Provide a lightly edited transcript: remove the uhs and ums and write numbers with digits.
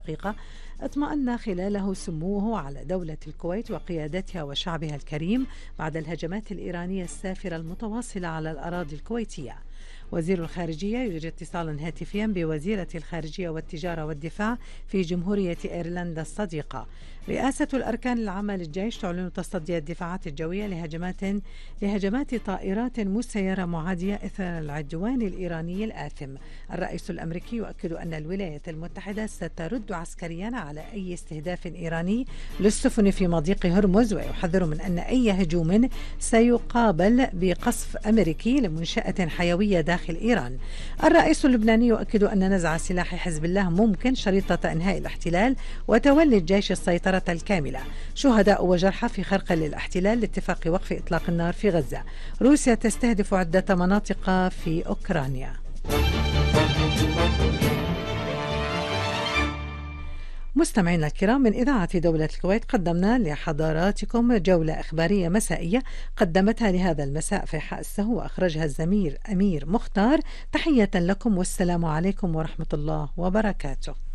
دقيقة اطمأن خلاله سموه على دولة الكويت وقيادتها وشعبها الكريم بعد الهجمات الإيرانية السافرة المتواصلة على الأراضي الكويتية. وزير الخارجية يجري اتصالا هاتفيا بوزيرة الخارجية والتجارة والدفاع في جمهورية إيرلندا الصديقة. رئاسة الأركان العامة للجيش تعلن تصدي الدفاعات الجوية لهجمات طائرات مسيرة معادية إثر العدوان الإيراني الآثم. الرئيس الأمريكي يؤكد أن الولايات المتحدة سترد عسكريا على أي استهداف إيراني للسفن في مضيق هرمز، ويحذر من أن أي هجوم سيقابل بقصف أمريكي لمنشأة حيوية داخل إيران. الرئيس اللبناني يؤكد أن نزع سلاح حزب الله ممكن شريطة إنهاء الاحتلال وتولي الجيش السيطرة الكاملة. شهداء وجرحى في خرق للاحتلال لاتفاق وقف إطلاق النار في غزة. روسيا تستهدف عدة مناطق في أوكرانيا. مستمعينا الكرام، من إذاعة دولة الكويت قدمنا لحضراتكم جولة إخبارية مسائية قدمتها لهذا المساء فيحاء السهو وأخرجها الزميل أمير مختار. تحية لكم والسلام عليكم ورحمة الله وبركاته.